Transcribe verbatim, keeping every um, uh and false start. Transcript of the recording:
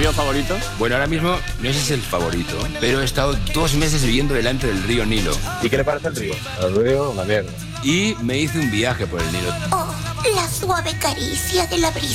río favorito? Bueno, ahora mismo no sé si es el favorito, pero he estado dos meses viviendo delante del río Nilo. ¿Y qué le parece el río? El río, una mierda. Y me hice un viaje por el Nilo. Oh, la suave caricia de la brisa.